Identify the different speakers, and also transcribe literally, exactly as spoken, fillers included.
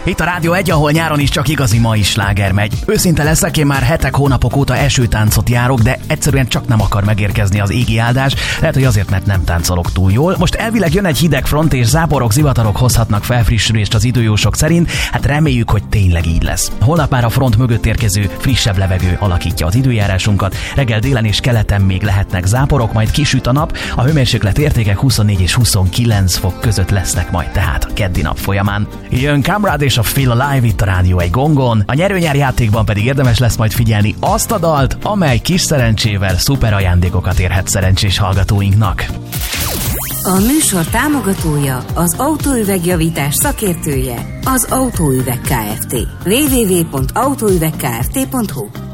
Speaker 1: Itt a Rádió egy, ahol nyáron is csak igazi mai sláger megy. Őszinte leszek, én már hetek, hónapok óta esőtáncot járok, de egyszerűen csak nem akar megérkezni az égi áldás. Lehet, hogy azért, mert nem táncolok túl jól. Most elvileg jön egy hideg front, és záporok, zivatarok hozhatnak felfrissülést az időjósok szerint. Hát reméljük, hogy tényleg így lesz. Holnap már a front mögött érkező frissebb levegő alakítja az időjárásunkat. Reggel délen és keleten még lehetnek záporok, majd kisüt a nap. A hőmérséklet értékek huszonnégy és huszonkilenc fok között lesznek majd tehát a keddi nap folyamán. Jön Kamrad és a Feel Alive itt a Rádió egy gongon. A nyerőnyár játékban pedig érdemes lesz majd figyelni azt a dalt, amely kis szerencsével szuper ajándékokat érhet szerencsés hallgatóinknak.
Speaker 2: A műsor támogatója, az autóüvegjavítás szakértője, az Autóüveg Kft. double-u double-u double-u pont autóüvegkft pont hu